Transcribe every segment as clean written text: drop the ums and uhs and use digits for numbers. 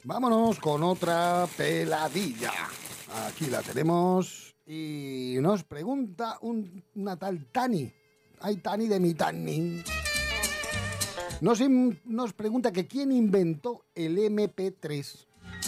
Vámonos con otra peladilla. Aquí la tenemos y nos pregunta una tal Tani. Ay, Tani de mi Tani. Nos pregunta que quién inventó el MP3.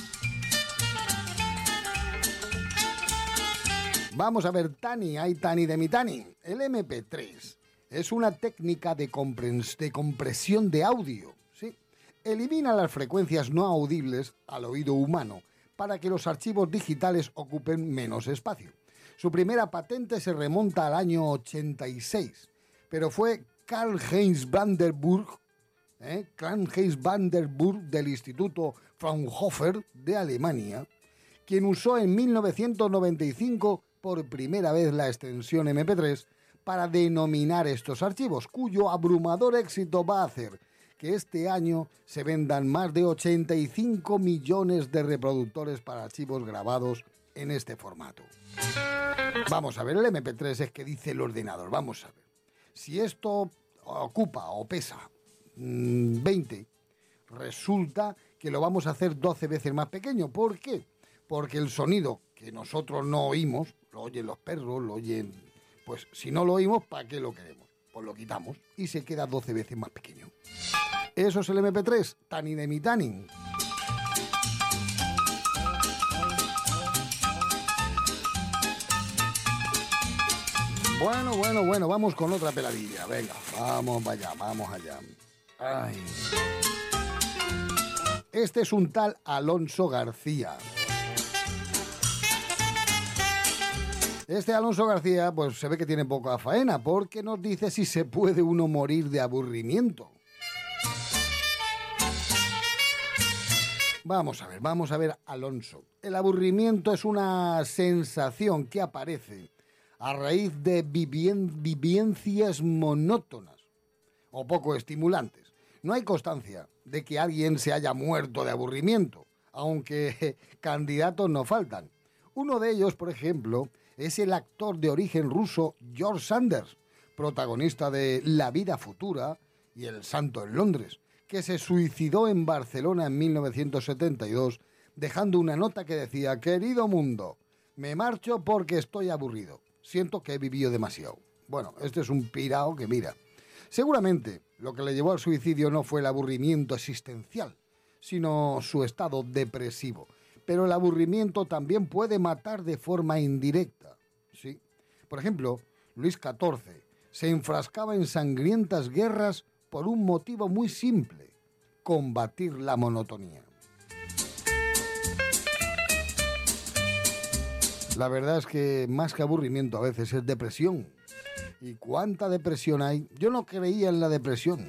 Vamos a ver, Tani, ay, Tani de mi Tani. El MP3 es una técnica de compresión de audio, ¿sí? Elimina las frecuencias no audibles al oído humano para que los archivos digitales ocupen menos espacio. Su primera patente se remonta al año 86, pero fue Karl-Heinz Vandenburg del Instituto Fraunhofer de Alemania, quien usó en 1995 por primera vez la extensión MP3 para denominar estos archivos, cuyo abrumador éxito va a hacer que este año se vendan más de 85 millones de reproductores para archivos grabados en este formato. Vamos a ver, el MP3 es que dice el ordenador, vamos a ver. Si esto ocupa o pesa 20, resulta que lo vamos a hacer 12 veces más pequeño. ¿Por qué? Porque el sonido que nosotros no oímos, lo oyen los perros, lo oyen... Pues si no lo oímos, ¿para qué lo queremos? Pues lo quitamos y se queda 12 veces más pequeño. Eso es el MP3, Tani de mi Tani. Bueno, vamos con otra peladilla. Venga, vamos allá. Ay. Este es un tal Alonso García. Este Alonso García, pues se ve que tiene poca faena, porque nos dice si se puede uno morir de aburrimiento. Vamos a ver, Alonso. El aburrimiento es una sensación que aparece a raíz de vivencias monótonas o poco estimulantes. No hay constancia de que alguien se haya muerto de aburrimiento, aunque candidatos no faltan. Uno de ellos, por ejemplo, es el actor de origen ruso George Sanders, protagonista de La vida futura y El santo en Londres, que se suicidó en Barcelona en 1972, dejando una nota que decía: querido mundo, me marcho porque estoy aburrido. Siento que he vivido demasiado. Bueno, este es un pirao que mira. Seguramente lo que le llevó al suicidio no fue el aburrimiento existencial, sino su estado depresivo. Pero el aburrimiento también puede matar de forma indirecta, ¿sí? Por ejemplo, Luis XIV se enfrascaba en sangrientas guerras por un motivo muy simple: combatir la monotonía. La verdad es que más que aburrimiento a veces es depresión. ¿Y cuánta depresión hay? Yo no creía en la depresión.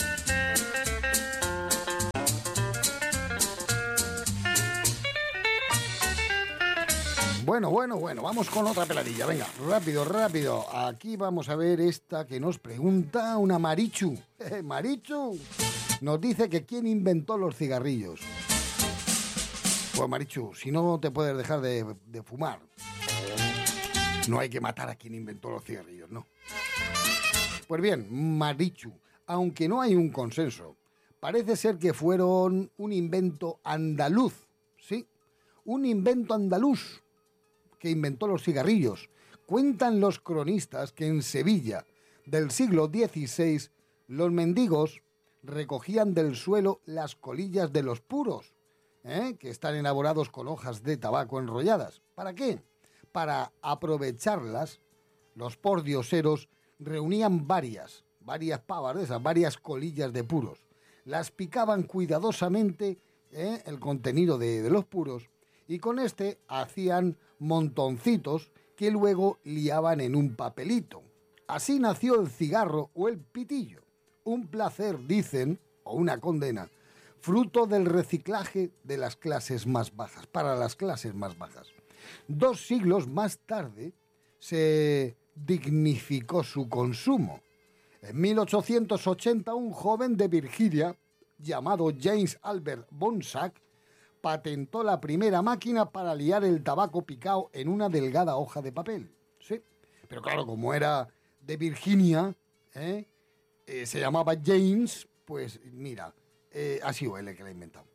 Bueno, vamos con otra peladilla. Venga, rápido. Aquí vamos a ver esta que nos pregunta una Marichu. Marichu nos dice que quién inventó los cigarrillos. Pues Marichu, si no te puedes dejar de fumar, no hay que matar a quien inventó los cigarrillos, ¿no? Pues bien, Marichu, aunque no hay un consenso, parece ser que fueron un invento andaluz, ¿sí? Un invento andaluz que inventó los cigarrillos. Cuentan los cronistas que en Sevilla del siglo XVI los mendigos recogían del suelo las colillas de los puros, que están elaborados con hojas de tabaco enrolladas. ¿Para qué? Para aprovecharlas, los pordioseros reunían varias pavas de esas, varias colillas de puros. Las picaban cuidadosamente, el contenido de los puros, y con este hacían montoncitos que luego liaban en un papelito. Así nació el cigarro o el pitillo. Un placer, dicen, o una condena, fruto del reciclaje de las clases más bajas, para las clases más bajas. 2 siglos más tarde se dignificó su consumo. En 1880, un joven de Virginia, llamado James Albert Bonsack, patentó la primera máquina para liar el tabaco picado en una delgada hoja de papel. Sí, pero claro, como era de Virginia, se llamaba James, pues mira, ha sido él el que la ha inventado.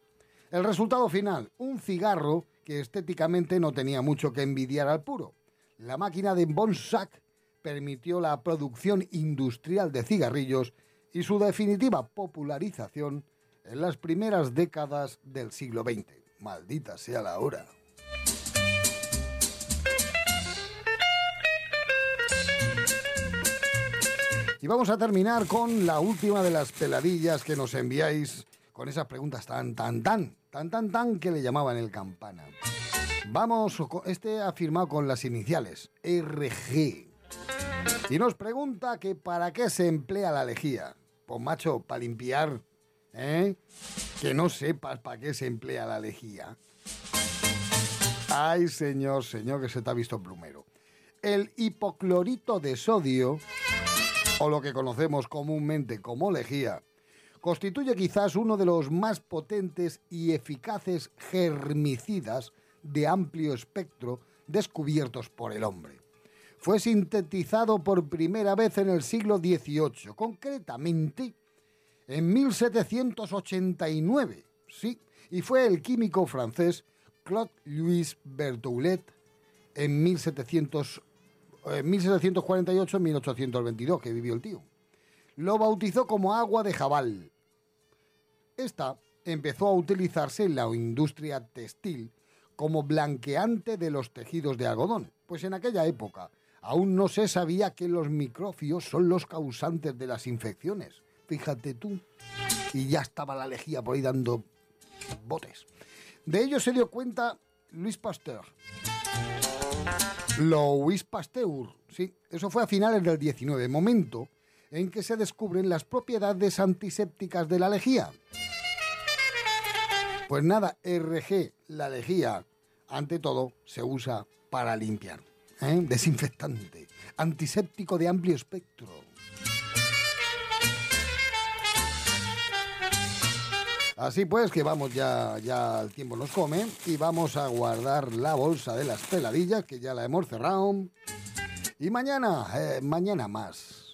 El resultado final, un cigarro que estéticamente no tenía mucho que envidiar al puro. La máquina de Bonsac permitió la producción industrial de cigarrillos y su definitiva popularización en las primeras décadas del siglo XX. Maldita sea la hora. Y vamos a terminar con la última de las peladillas que nos enviáis con esas preguntas tan que le llamaban el campana. Vamos, este ha firmado con las iniciales, RG. Y nos pregunta que para qué se emplea la lejía. Pues macho, para limpiar, ¿eh? Que no sepas para qué se emplea la lejía. Ay, señor, que se te ha visto plumero. El hipoclorito de sodio, o lo que conocemos comúnmente como lejía, constituye quizás uno de los más potentes y eficaces germicidas de amplio espectro descubiertos por el hombre. Fue sintetizado por primera vez en el siglo XVIII, concretamente en 1789, sí, y fue el químico francés Claude-Louis Berthollet en 1748-1822, que vivió el tío. Lo bautizó como agua de jabal. Esta empezó a utilizarse en la industria textil como blanqueante de los tejidos de algodón, pues en aquella época aún no se sabía que los microbios son los causantes de las infecciones. Fíjate tú. Y ya estaba la lejía por ahí dando botes. De ello se dio cuenta Louis Pasteur. Louis Pasteur, sí, eso fue a finales del 19, momento en que se descubren las propiedades antisépticas de la lejía. Pues nada, RG, la lejía, ante todo, se usa para limpiar. Desinfectante, antiséptico de amplio espectro. Así pues, que vamos, ya el tiempo nos come y vamos a guardar la bolsa de las peladillas, que ya la hemos cerrado. Y mañana más.